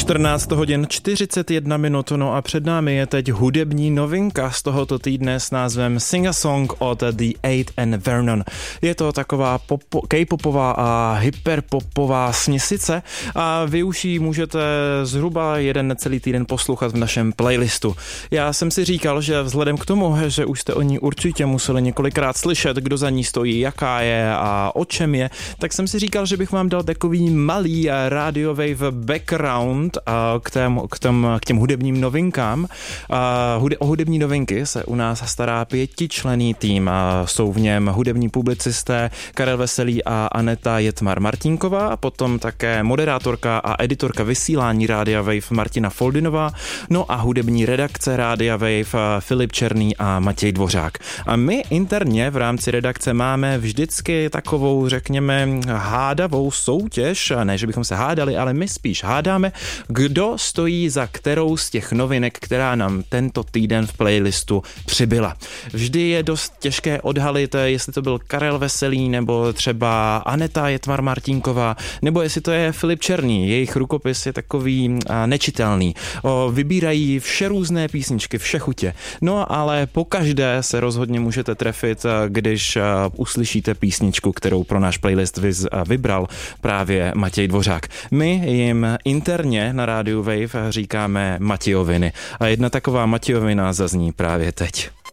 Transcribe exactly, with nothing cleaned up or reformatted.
čtrnáct hodin čtyřicet jedna minut, no a před námi je teď hudební novinka z tohoto týdne s názvem Sing a Song od The Eight and Vernon. Je to taková popo, K-popová a hyperpopová směsice a vy už ji můžete zhruba jeden necelý týden poslouchat v našem playlistu. Já jsem si říkal, že vzhledem k tomu, že už jste o ní určitě museli několikrát slyšet, kdo za ní stojí, jaká je a o čem je, tak jsem si říkal, že bych vám dal takový malý rádiový background k, tém, k, tém, k těm hudebním novinkám. O hudební novinky se u nás stará pětičlenný tým. Jsou v něm hudební publicisté Karel Veselý a Aneta Jetmar-Martinková a potom také moderátorka a editorka vysílání Rádia Wave Martina Foldinová, no a hudební redakce Rádia Wave Filip Černý a Matěj Dvořák. A my interně v rámci redakce máme vždycky takovou, řekněme, hádavou soutěž, ne, že bychom se hádali, ale my spíš hádáme, kdo stojí za kterou z těch novinek, která nám tento týden v playlistu přibyla. Vždy je dost těžké odhalit, jestli to byl Karel Veselý, nebo třeba Aneta Jetmar-Martinková, nebo jestli to je Filip Černý. Jejich rukopis je takový nečitelný. Vybírají vše různé písničky, vše chutě. No ale pokaždé se rozhodně můžete trefit, když uslyšíte písničku, kterou pro náš playlist vybral právě Matěj Dvořák. My jim interně na rádiu Wave říkáme Matějoviny. A jedna taková Matějovina zazní právě teď.